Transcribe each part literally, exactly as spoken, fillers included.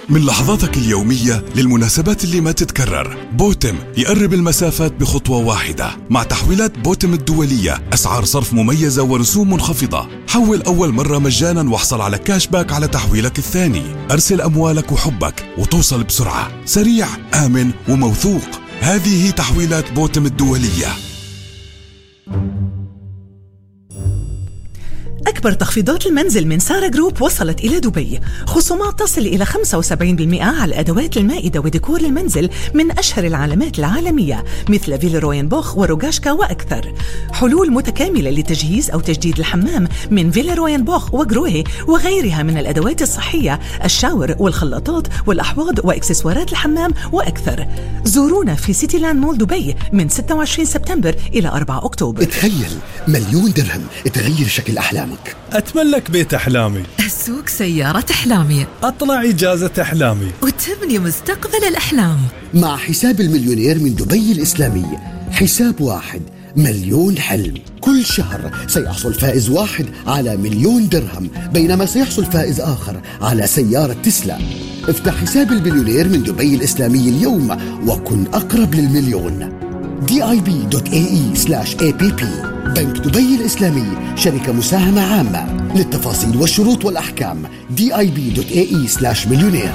من لحظاتك اليومية للمناسبات اللي ما تتكرر، بوتم يقرب المسافات بخطوة واحدة. مع تحويلات بوتم الدولية، أسعار صرف مميزة ورسوم منخفضة. حول أول مرة مجانا واحصل على كاش باك على تحويلك الثاني. أرسل أموالك وحبك وتوصل بسرعة، سريع، آمن وموثوق. هذه هي تحويلات بوتم الدولية. أكبر تخفيضات المنزل من سارة جروب وصلت إلى دبي. خصومات تصل إلى خمسة وسبعين بالمئة على أدوات المائدة وديكور المنزل من أشهر العلامات العالمية مثل فيلروينبوخ وروغاشكا وأكثر. حلول متكاملة لتجهيز أو تجديد الحمام من فيلروينبوخ وغروهي وغيرها من الأدوات الصحية، الشاور والخلاطات والأحواض وإكسسوارات الحمام وأكثر. زورونا في سيتي لاند مول دبي من ستة وعشرين سبتمبر إلى أربعة أكتوبر. تخيل مليون درهم تغير شكل أحلامك. أتملك بيت أحلامي، أسوق سيارة أحلامي، أطلع إجازة أحلامي، وتبني مستقبل الأحلام. مع حساب المليونير من دبي الإسلامي، حساب واحد مليون حلم. كل شهر سيحصل فائز واحد على مليون درهم، بينما سيحصل فائز آخر على سيارة تسلا. افتح حساب المليونير من دبي الإسلامي اليوم وكن أقرب للمليون. دي آي بي دوت إيه إي سلاش إيه بي بي. بنك دبي الإسلامي، شركة مساهمة عامة. للتفاصيل والشروط والأحكام دي آي بي دوت إيه إي سلاش مليونير.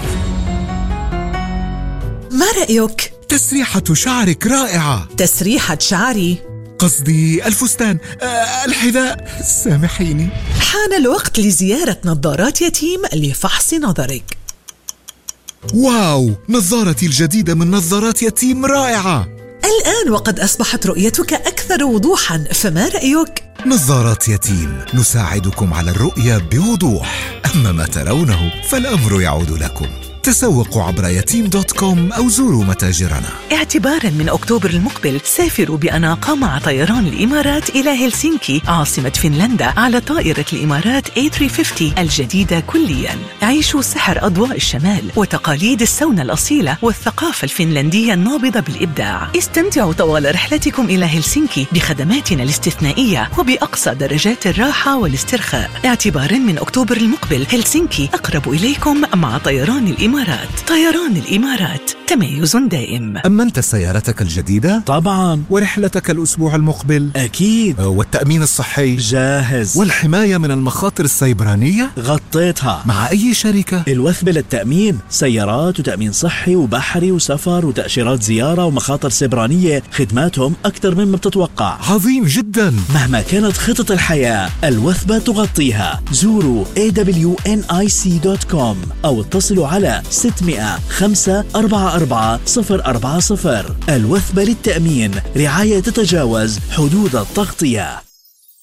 ما رأيك؟ تسريحة شعرك رائعة. تسريحة شعري؟ قصدي الفستان، آه الحذاء، سامحيني. حان الوقت لزيارة نظارات يتيم لفحص نظرك. واو، نظارتي الجديدة من نظارات يتيم رائعة. الآن وقد أصبحت رؤيتك أكثر وضوحاً، فما رأيك؟ نظارات يتيم، نساعدكم على الرؤية بوضوح. أما ما ترونه فالأمر يعود لكم. تسوقوا عبر يتيم دوت كوم أو زوروا متاجرنا. اعتباراً من أكتوبر المقبل، سافروا بأناقة مع طيران الإمارات إلى هلسنكي عاصمة فنلندا على طائرة الإمارات إيه ثلاثمئة وخمسين الجديدة كلياً. عيشوا سحر أضواء الشمال وتقاليد السونا الأصيلة والثقافة الفنلندية النابضة بالإبداع. استمتعوا طوال رحلتكم إلى هلسنكي بخدماتنا الاستثنائية وبأقصى درجات الراحة والاسترخاء. اعتباراً من أكتوبر المقبل، هلسنكي أقرب إليكم مع طيران الإمارات. طيران الإمارات، تميز دائم. أمنت سيارتك الجديدة؟ طبعا. ورحلتك الأسبوع المقبل؟ أكيد. والتأمين الصحي؟ جاهز. والحماية من المخاطر السيبرانية؟ غطيتها. مع أي شركة؟ الوثبة للتأمين، سيارات وتأمين صحي وبحري وسفر وتأشيرات زيارة ومخاطر سيبرانية. خدماتهم أكثر مما بتتوقع. عظيم جدا. مهما كانت خطط الحياة، الوثبة تغطيها. زوروا إيه دبليو إن آي سي دوت كوم أو اتصلوا على ستمئة خمسة أربعة أربعة صفر أربعة صفر. الوثبة للتأمين، رعاية تتجاوز حدود التغطية.